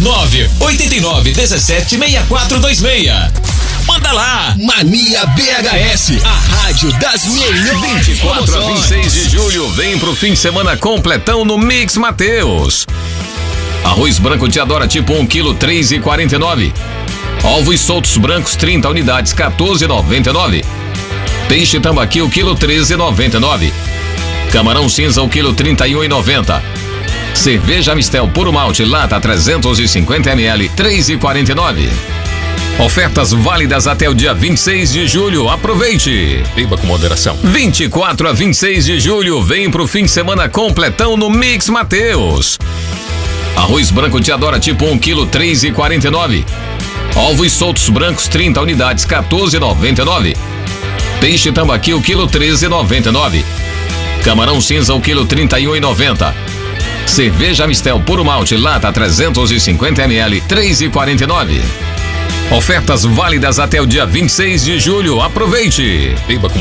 989176426. Manda lá! Mania BHS, a rádio das melhores 24 a 26 de julho, vem pro fim de semana completão no Mix Mateus. Arroz branco Teodora tipo 1 kg, 3,49. Ovos soltos brancos 30 unidades, 14,99. Peixe tambaqui o quilo, 13,99. Camarão cinza o quilo, 31,90. Cerveja Mistel puro malte lata 350 ml, 3,49. Ofertas válidas até o dia 26 de julho. Aproveite! Beba com moderação. 24 a 26 de julho, vem pro fim de semana completão no Mix Mateus. Arroz branco Teodora tipo 1 kg, 3,49. Ovos soltos brancos 30 unidades, 14,99. Peixe tambaqui o quilo, 13,99. Camarão cinza o quilo, 31,90. Cerveja Mistel puro malte lata 350 ml, 3,49. Ofertas válidas até o dia 26 de julho. Aproveite! Beba com